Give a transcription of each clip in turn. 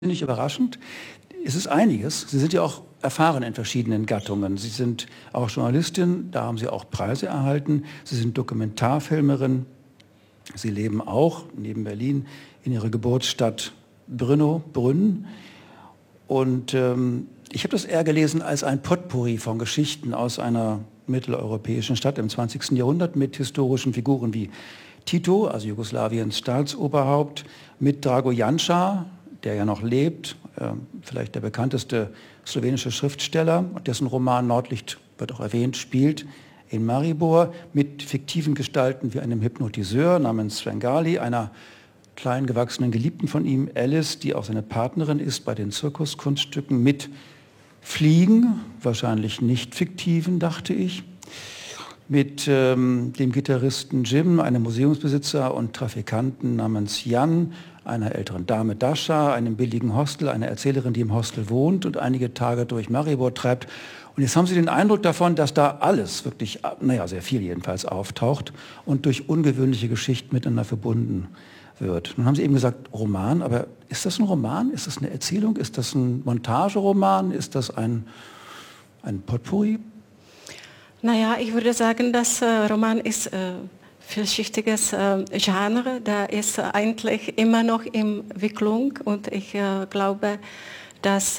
Nicht überraschend. Es ist einiges. Sie sind ja auch erfahren in verschiedenen Gattungen. Sie sind auch Journalistin, da haben Sie auch Preise erhalten. Sie sind Dokumentarfilmerin. Sie leben auch neben Berlin in Ihrer Geburtsstadt Brünn. Und ich habe das eher gelesen als ein Potpourri von Geschichten aus einer mitteleuropäischen Stadt im 20. Jahrhundert mit historischen Figuren wie Tito, also Jugoslawiens Staatsoberhaupt, mit Drago Janša, der ja noch lebt, vielleicht der bekannteste slowenische Schriftsteller, dessen Roman Nordlicht wird auch erwähnt, spielt in Maribor mit fiktiven Gestalten wie einem Hypnotiseur namens Svengali, einer klein gewachsenen Geliebten von ihm, Alice, die auch seine Partnerin ist bei den Zirkuskunststücken, mit Fliegen, wahrscheinlich nicht fiktiven, dachte ich, mit dem Gitarristen Jim, einem Museumsbesitzer und Trafikanten namens Jan, einer älteren Dame Dasha, einem billigen Hostel, einer Erzählerin, die im Hostel wohnt und einige Tage durch Maribor treibt. Und jetzt haben Sie den Eindruck davon, dass da alles wirklich, naja, sehr viel jedenfalls auftaucht und durch ungewöhnliche Geschichten miteinander verbunden wird. Nun haben Sie eben gesagt, Roman, aber ist das ein Roman? Ist das eine Erzählung? Ist das ein Montageroman? Ist das ein Potpourri? Naja, ich würde sagen, das Roman ist vielschichtiges Genre, da ist eigentlich immer noch in Entwicklung und ich glaube, dass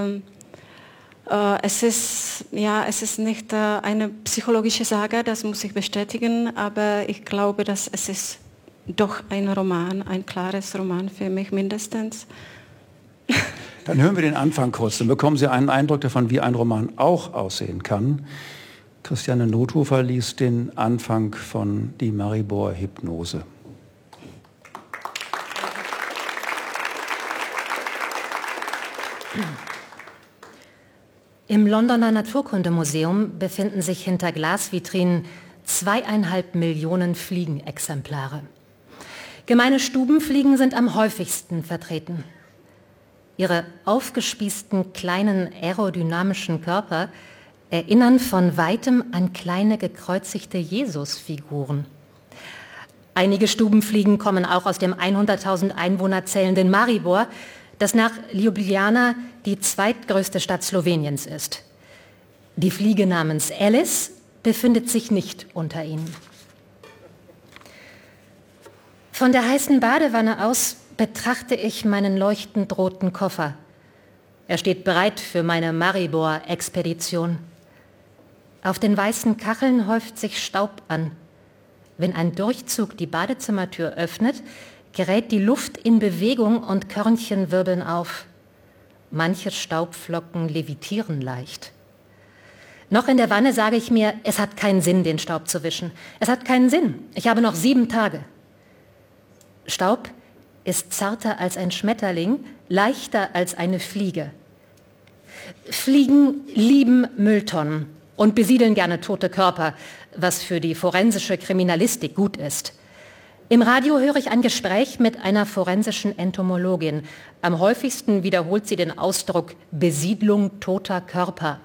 es ist nicht eine psychologische Sage, das muss ich bestätigen, aber ich glaube, dass es ist doch ein Roman, ein klares Roman für mich mindestens. Dann hören wir den Anfang kurz, dann bekommen Sie einen Eindruck davon, wie ein Roman auch aussehen kann. Christiane Nothofer liest den Anfang von Die Maribor-Hypnose. Im Londoner Naturkundemuseum befinden sich hinter Glasvitrinen 2,5 Millionen Fliegenexemplare. Gemeine Stubenfliegen sind am häufigsten vertreten. Ihre aufgespießten kleinen aerodynamischen Körper erinnern von weitem an kleine gekreuzigte Jesusfiguren. Einige Stubenfliegen kommen auch aus dem 100.000 Einwohner zählenden Maribor, das nach Ljubljana die zweitgrößte Stadt Sloweniens ist. Die Fliege namens Alice befindet sich nicht unter ihnen. Von der heißen Badewanne aus betrachte ich meinen leuchtend roten Koffer. Er steht bereit für meine Maribor-Expedition. Auf den weißen Kacheln häuft sich Staub an. Wenn ein Durchzug die Badezimmertür öffnet, gerät die Luft in Bewegung und Körnchen wirbeln auf. Manche Staubflocken levitieren leicht. Noch in der Wanne sage ich mir, es hat keinen Sinn, den Staub zu wischen. Es hat keinen Sinn. Ich habe noch 7 Tage. Staub ist zarter als ein Schmetterling, leichter als eine Fliege. Fliegen lieben Mülltonnen und besiedeln gerne tote Körper, was für die forensische Kriminalistik gut ist. Im Radio höre ich ein Gespräch mit einer forensischen Entomologin. Am häufigsten wiederholt sie den Ausdruck Besiedlung toter Körper.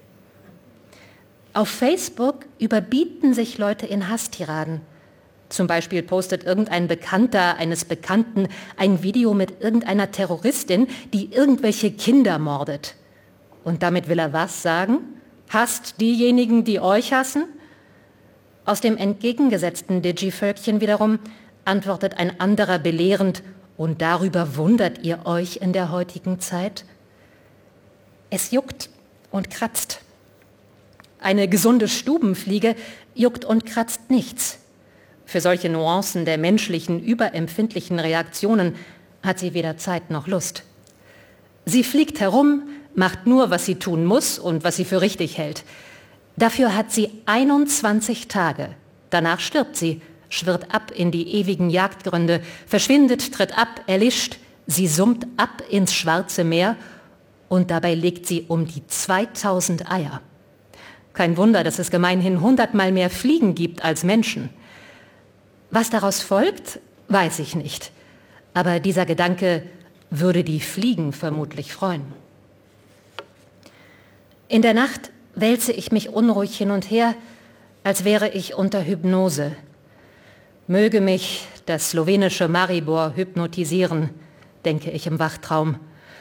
Auf Facebook überbieten sich Leute in Hasstiraden. Zum Beispiel postet irgendein Bekannter eines Bekannten ein Video mit irgendeiner Terroristin, die irgendwelche Kinder mordet. Und damit will er was sagen? Hasst diejenigen, die euch hassen? Aus dem entgegengesetzten Digi-Völkchen wiederum antwortet ein anderer belehrend, und darüber wundert ihr euch in der heutigen Zeit? Es juckt und kratzt. Eine gesunde Stubenfliege juckt und kratzt nichts. Für solche Nuancen der menschlichen, überempfindlichen Reaktionen hat sie weder Zeit noch Lust. Sie fliegt herum, macht nur, was sie tun muss und was sie für richtig hält. Dafür hat sie 21 Tage. Danach stirbt sie, schwirrt ab in die ewigen Jagdgründe, verschwindet, tritt ab, erlischt. Sie summt ab ins Schwarze Meer und dabei legt sie um die 2000 Eier. Kein Wunder, dass es gemeinhin 100-mal mehr Fliegen gibt als Menschen. Was daraus folgt, weiß ich nicht. Aber dieser Gedanke würde die Fliegen vermutlich freuen. In der Nacht wälze ich mich unruhig hin und her, als wäre ich unter Hypnose. Möge mich das slowenische Maribor hypnotisieren, denke ich im Wachtraum.